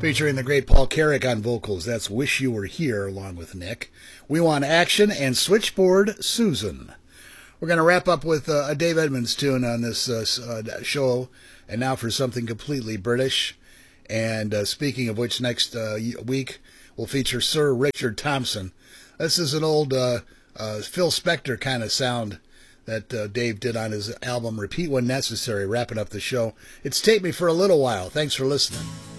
featuring the great Paul Carrick on vocals. That's Wish You Were Here, along with Nick. We Want Action and Switchboard Susan. We're going to wrap up with a Dave Edmunds tune on this show, and now for something completely British. And speaking of which, next week we'll feature Sir Richard Thompson. This is an old Phil Spector kind of sound that Dave did on his album Repeat When Necessary, wrapping up the show. It's Take Me for a Little While. Thanks for listening.